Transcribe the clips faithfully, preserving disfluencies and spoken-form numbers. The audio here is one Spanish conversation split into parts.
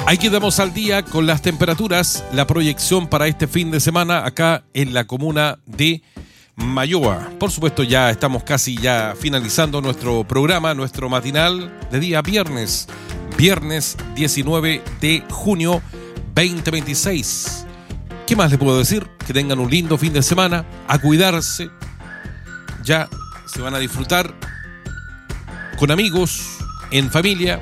Ahí quedamos al día con las temperaturas, la proyección para este fin de semana acá en la comuna de Mayoa. Por supuesto, ya estamos casi ya finalizando nuestro programa, nuestro matinal de día viernes, viernes diecinueve de junio veinte veintiséis. ¿Qué más les puedo decir? Que tengan un lindo fin de semana, a cuidarse. Ya se van a disfrutar con amigos, en familia.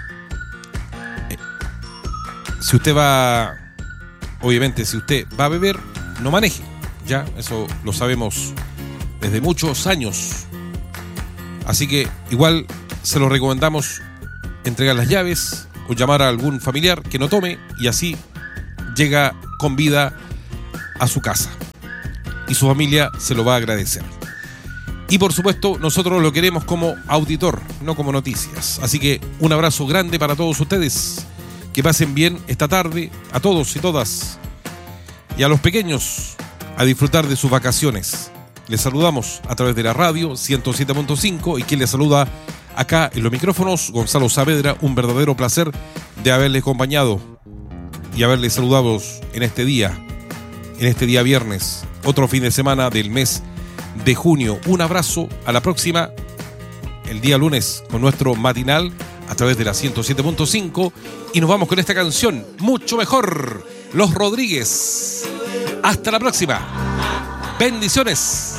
Si usted va, obviamente, si usted va a beber, no maneje. Ya, eso lo sabemos desde muchos años. Así que igual se lo recomendamos entregar las llaves o llamar a algún familiar que no tome y así llega con vida a su casa. Y su familia se lo va a agradecer. Y por supuesto, nosotros lo queremos como auditor, no como noticias. Así que un abrazo grande para todos ustedes. Que pasen bien esta tarde, a todos y todas. Y a los pequeños, a disfrutar de sus vacaciones. Les saludamos a través de la radio ciento siete punto cinco y quien les saluda acá en los micrófonos, Gonzalo Saavedra. Un verdadero placer de haberles acompañado y haberles saludado en este día, en este día viernes, otro fin de semana del mes de junio. Un abrazo, a la próxima, el día lunes con nuestro matinal a través de la ciento siete punto cinco y nos vamos con esta canción, Mucho Mejor, Los Rodríguez. Hasta la próxima. Bendiciones.